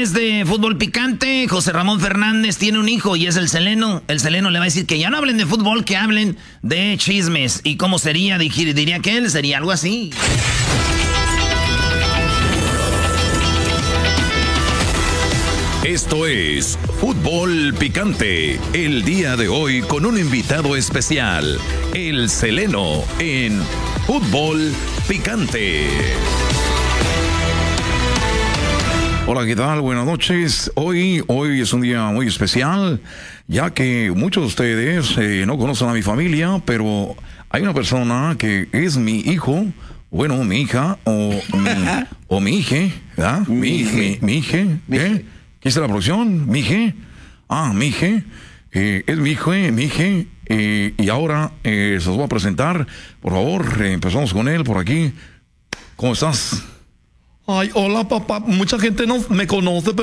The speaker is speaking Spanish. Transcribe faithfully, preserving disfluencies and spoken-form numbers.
viernes de fútbol picante. José Ramón Fernández tiene un hijo y es el Seleno. El Seleno le va a decir que ya no hablen de fútbol, que hablen de chismes. ¿Y cómo sería? Diría que él sería algo así. Esto es Fútbol Picante, el día de hoy con un invitado especial, el Seleno en Fútbol Picante. Hola, ¿qué tal? Buenas noches. Hoy, hoy es un día muy especial, ya que muchos de ustedes eh, no conocen a mi familia, pero hay una persona que es mi hijo, bueno, mi hija, o mi, o mi hija, ¿verdad? Mi hija, mi, mi hija, ¿eh? ¿Qué es la producción? ¿Mi hija? Ah, mi hija, eh, es mi hijo, eh, mi hija, eh, y ahora eh, se los voy a presentar. Por favor, eh, empezamos con él por aquí. ¿Cómo estás? Ay, hola papá, mucha gente no me conoce, pero